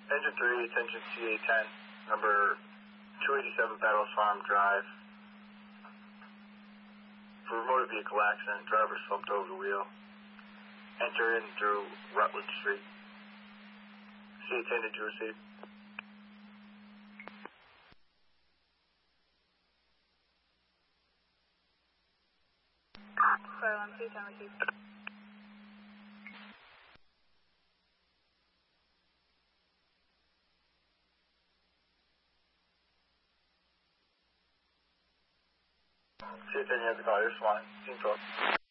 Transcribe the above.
Engine 3, attention CA-10, number 287 Battles Farm Drive. For motor vehicle accident, driver slumped over the wheel. Enter in through Rutland Street. CA-10, did you receive? CA-10 received. CA-10, you have the call. You're fine. Team talk.